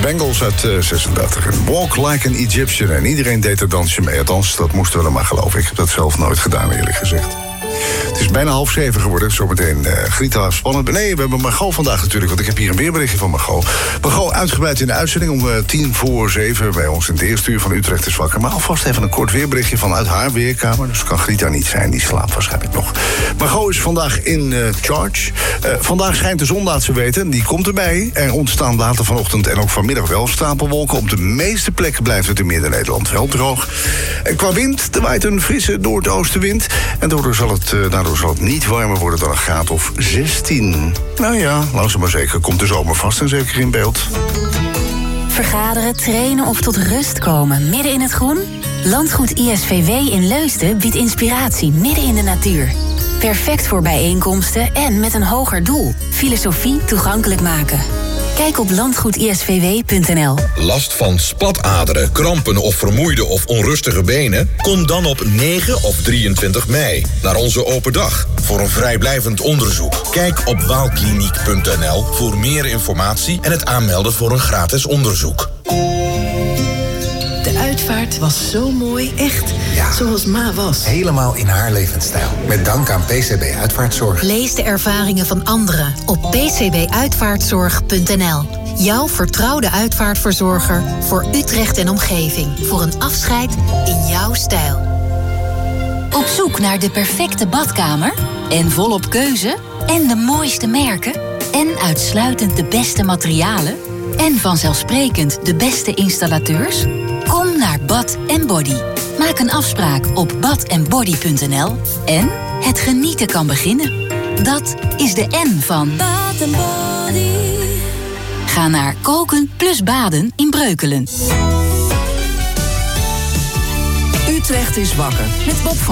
Bengals uit 86. En Walk Like an Egyptian. En iedereen deed het dansje mee. Althans, dat moesten we dan maar geloven. Ik heb dat zelf nooit gedaan, eerlijk gezegd. Het is bijna 6:30 geworden. Zometeen Grita, spannend. Nee, we hebben Margot vandaag natuurlijk, want ik heb hier een weerberichtje van Margot. Margot, uitgebreid in de uitzending om 6:10 bij ons in het eerste uur van Utrecht is wakker. Maar alvast even een kort weerberichtje vanuit haar weerkamer. Dus kan Grita niet zijn, die slaapt waarschijnlijk nog. Margot is vandaag in charge. Vandaag schijnt de zon, laat ze weten. Die komt erbij. Er ontstaan later vanochtend en ook vanmiddag wel stapelwolken. Op de meeste plekken blijft het in Midden-Nederland wel droog. En qua wind, er waait een frisse noordoostenwind. En daardoor zal het niet warmer worden dan een graad of 16. Nou ja, langzaam maar zeker komt de zomer vast en zeker in beeld. Vergaderen, trainen of tot rust komen midden in het groen? Landgoed ISVW in Leusden biedt inspiratie midden in de natuur. Perfect voor bijeenkomsten en met een hoger doel. Filosofie toegankelijk maken. Kijk op landgoedisvw.nl. Last van spataderen, krampen of vermoeide of onrustige benen? Kom dan op 9 of 23 mei naar onze open dag voor een vrijblijvend onderzoek. Kijk op waalkliniek.nl voor meer informatie en het aanmelden voor een gratis onderzoek. De uitvaart was zo mooi, echt zoals Ma was. Helemaal in haar levensstijl. Met dank aan PCB Uitvaartzorg. Lees de ervaringen van anderen op pcbuitvaartzorg.nl. Jouw vertrouwde uitvaartverzorger voor Utrecht en omgeving. Voor een afscheid in jouw stijl. Op zoek naar de perfecte badkamer? En volop keuze? En de mooiste merken? En uitsluitend de beste materialen? En vanzelfsprekend de beste installateurs? Kom naar Bath & Body. Maak een afspraak op bathandbody.nl. En het genieten kan beginnen. Dat is de N van Bath & Body. Ga naar Koken plus Baden in Breukelen. Utrecht is wakker met Bob van